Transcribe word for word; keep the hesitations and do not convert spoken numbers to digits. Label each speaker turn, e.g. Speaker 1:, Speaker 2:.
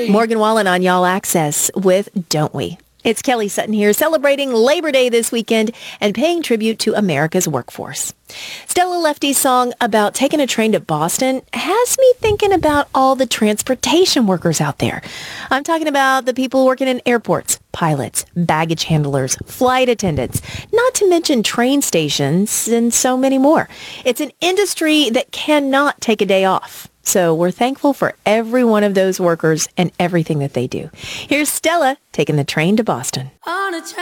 Speaker 1: Morgan Wallen on Y'all Access with Don't We? It's Kelly Sutton here, celebrating Labor Day this weekend and paying tribute to America's workforce. Stella Lefty's song about taking a train to Boston has me thinking about all the transportation workers out there. I'm talking about the people working in airports, pilots, baggage handlers, flight attendants, not to mention train stations and so many more. It's an industry that cannot take a day off. So we're thankful for every one of those workers and everything that they do. Here's Stella taking the train to Boston.
Speaker 2: On a train.